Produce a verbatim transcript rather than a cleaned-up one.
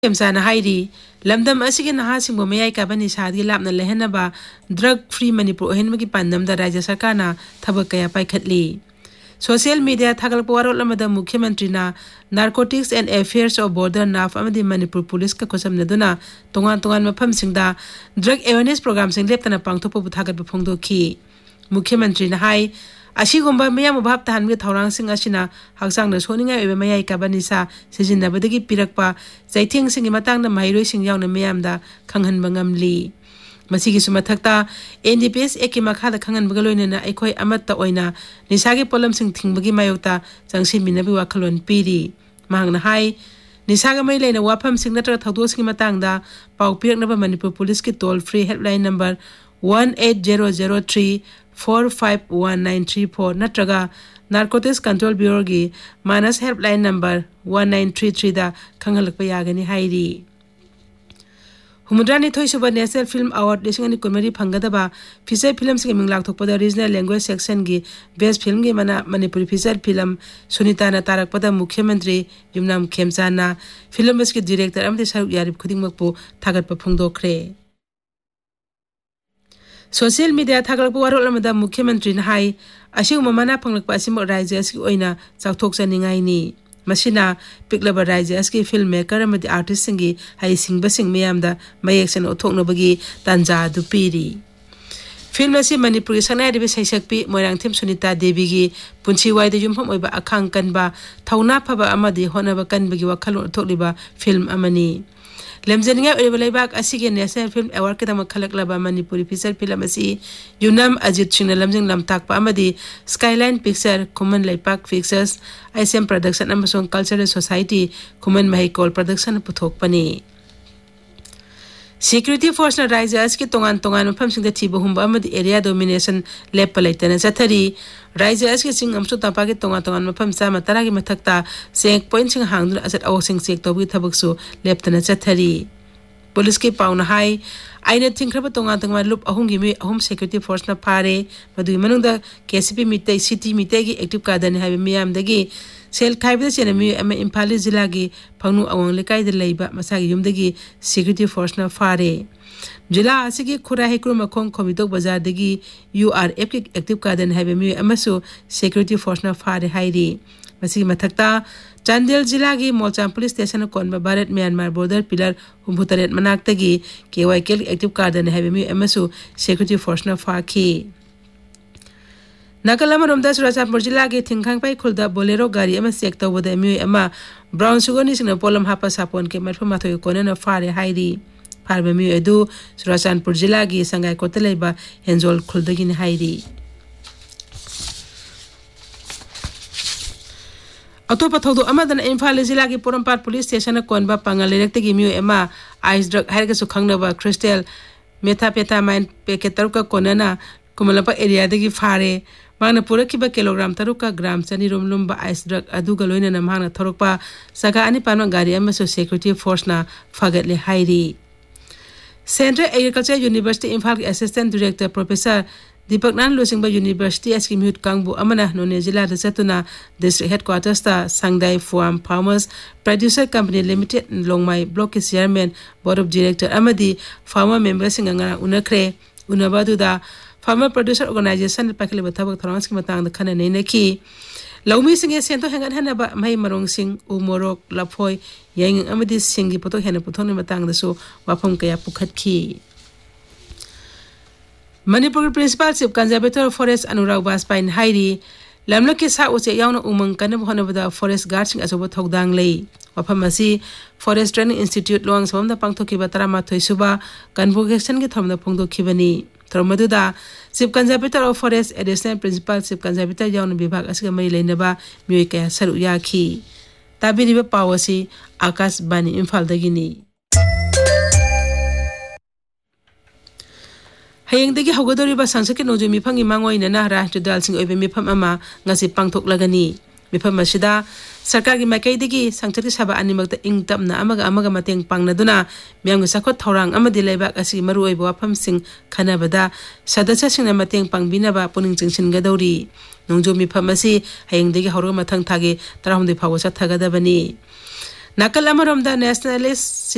Kemsana Haidi, Lamdam Asigan Hasing Bomay Kabani Sadi Lapna Lehenaba, drug free Manipur Henmaki Pandam the Raja Sakana, Tabakaya Paikatli. Social media Tagalporo Lamada Mukhimantrina, Narcotics and Affairs of Border Naf Amadi Manipur Police Kakosam Naduna, Tongan Tongan Mapam Singda, drug awareness programs in Leptana Pangtopo Tagat Pungdo Ki. Mukhimantrina Hai. Ashigumba Maya Mubab Tan with Horang Sing Ashina, Haksang the Soninga Eva Maya Kabanisa, Sijin Nabadagi Pirakpa, Zaiting Singimatang the Mairo Sing Yang Mayamda, Kangan Bangam Lee. Masigi Sumatakta, N D P S Ekimakha the Kangan Bagaloina, Ekoi Amata Oina, Nisagi Polam Sing Tingbagi Mayota, Zangsi Minabu Akalon Piri, Mahang Hai, Nisaga Maylena Wapam Signature Tadoski Matanga, Pau Pirak Nava Manipur Police toll free helpline number one eight zero zero three four five one nine three four Natraga Narcotics Control Bureau gi Manas helpline number one nine three three da Kangalakpa Yagani Haidi. Humudrani Toysuba National Film Award Lisingani Kumari Pangadaba, Feature Films Gaming Laktopada Regional Language Section gi Best Film gi Mana Manipuri Feature Film Sunitana Tarakpada Mukhyamantri Yumnam Khemsana Film ki Director Amdi Saruk Yarib Khudingmakpu Thagatpa Phungdokre. Social media Tagalpo Warolamada Mukhyamantri Hai, Ashu Mamana Panglakpa Asimo Rajas Oina, Sautok Saningaini. Masina, Piklaba Rajaski filmmaker and the artist singi, Hai Sing Basing Miamda, Mayex and Otoknobagi, Tanza Dupiri. Filmasi Manipuri Sanadi Sakpi, Morang Tim Sunita Debigi, Punchi Wai the Jumpam Oba Akang Kanba, Tauna Paba Amadi, Honaba Kanbagi Wakalo Toliba, Film Amani. Lemzeninga Evelebak Asigan National Film Award Kadama Kalaklaba Manipuri Picture Pilamasi, Yunam Ajit China Lamzing Lamtak Amadi, Skyline Picture, Common Laipak Pictures, I S M Production Amazon Cultural Society, Common Mahikol Production Putok Pani. Security Force na Rajas ki tongan tongan mapam sing da tibo humba amadi area domination lep palaitana sathari Rajas ki sing amsu tapa ki tongan tongan mapam sa matara ki mathakta sek point sing hangdun asat aw sing sek tobi thabaksu lep tana sathari Police ki pauna hai aina thingkhra tongan tongan lup ahum gi mi ahum security force na phare madu manung da K C P mitai city mitai gi active kadani hai miyam dagi Sel Kaiba Chenami and Impali Zilagi, Panu Awang Lekai the Labor, Masagi Yumdagi, Security Force na Fare. Jila Asigi Kurahikuma Kong Komito Bazar Degi, you are epic active card and have a mu Amaso, Security Force na Fare Heidi. Masigi Matakta, Chandel Zilagi, Molchan Police Station Kon Babaret Myanmar border pillar, Humputaret Manaktagi, K Y K active card and have a mu Amaso, Security Force na Faki. Nakalamarum das Raja Morjilagi Tinkang Pai Kulda Bolero Gari Emma Sector with the Mu Emma Brown Suganis in a Polam Hapa Sapon came at Mato Conan Fare Heidi Parbamu Edu Surasan Purjilagi Sangai Koteleba Enzol Kuldagin Heidi Autopatodo Amadan Infali Zilagi Porampar Police Station Konba Pangalecti Mu Emma Ice Drug Hargasu Kangnava Crystal Metapeta Mine Peketaruka Konana Kumalapa area de Fare Mana Purakiba kilogram taruka gram Sani Rumlumba ice drug Adugaloina Namana Torokpa Saga Ani Panangari Amaso Security Force na Fagatli Haidi Central Agriculture University Infal Assistant Director Professor Deepak Nan Lusingba University as Kimut Kangbu Amana Nonezila de Satuna District Headquarters ta Sangdai Farm Farmers Producer Company Limited Longmai Block Chairman Board of Director Amadi Farmer Members Singanga Unakre Unabaduda Farmer Producer Organization Pakili Batabak Taranski Matang the Kana Nenaki Laumi Sing Sento Hangan Hanaba Mai Marong Sing Umorok Lapoy Yang Amadi Singi Poto Hanaputoni Matang the so Wapam Kaya Pukat Ki Manipur Principal Chief Conservator Forest Anurag Baspain Haidi Lamlaki Sa was a young woman Kanam Honavada Forest Guardsing as over Togdang Lay Wapamasi Forest Training Institute Longs from the Pangtoki Batarama Toisuba Convocation get from the Pungdo Kibani Tromaduda, Chief Conservator of Forest, Additional Principal Chief Conservator Yawn Bibak Asgamay Lenaba, Muika Saruyaki. Tabi River Powasi, Akas Bani Infal Dagini. Hayang Dagi Hogodoriba Sansaki no Mipangi Mango in an Ara to dancing over Mipamama, Nasi Pangtok Lagani. Mipamashida, Sakagi Makaidigi, Sanctuary Saba Animal the Ink Tamna Amaga Amaga Mateng Pangnaduna, Miangasako Torang Amadilebak as he Maru Wapam Sing Kanabada, Sadasasing and Mateng Pangbinaba, Puning Jinsin Gadori, Nongjo Mipamasi, Hayang Digi Horoma Tangtagi, Taram de Pawasa Tagadabani. Nakalamaram the nationalists.